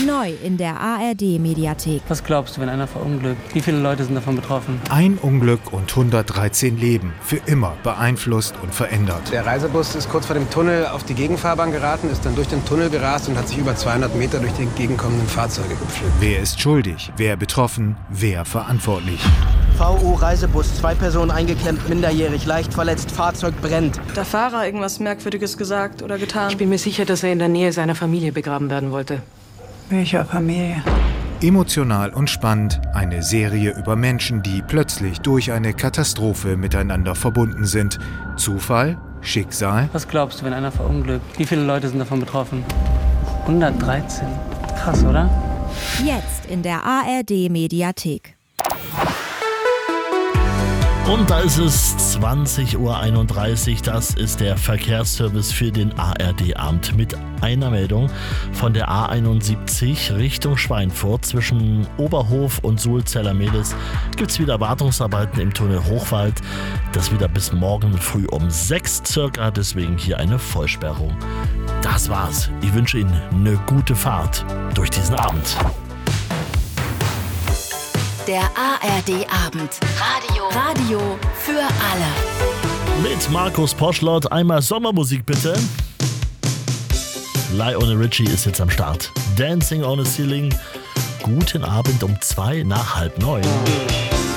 Neu in der ARD-Mediathek. Was glaubst du, wenn einer verunglückt? Wie viele Leute sind davon betroffen? Ein Unglück und 113 Leben. Für immer beeinflusst und verändert. Der Reisebus ist kurz vor dem Tunnel auf die Gegenfahrbahn geraten, ist dann durch den Tunnel gerast und hat sich über 200 Meter durch die entgegenkommenden Fahrzeuge gepflückt. Wer ist schuldig? Wer betroffen? Wer verantwortlich? VU Reisebus, 2 Personen eingeklemmt, minderjährig, leicht verletzt, Fahrzeug brennt. Hat der Fahrer irgendwas Merkwürdiges gesagt oder getan? Ich bin mir sicher, dass er in der Nähe seiner Familie begraben werden wollte. Welcher Familie? Emotional und spannend, eine Serie über Menschen, die plötzlich durch eine Katastrophe miteinander verbunden sind. Zufall? Schicksal? Was glaubst du, wenn einer verunglückt? Wie viele Leute sind davon betroffen? 113. Krass, oder? Jetzt in der ARD-Mediathek. Und da ist es 20.31 Uhr. Das ist der Verkehrsservice für den ARD-Abend mit einer Meldung von der A71 Richtung Schweinfurt. Zwischen Oberhof und Sulzeller-Mehlis gibt es wieder Wartungsarbeiten im Tunnel Hochwald. Das wieder bis morgen früh um 6 circa, deswegen hier eine Vollsperrung. Das war's. Ich wünsche Ihnen eine gute Fahrt durch diesen Abend. Der ARD-Abend. Radio für alle. Mit Markus Poschlott. Einmal Sommermusik bitte. Lionel Richie ist jetzt am Start. Dancing on a Ceiling. Guten Abend um 9:02.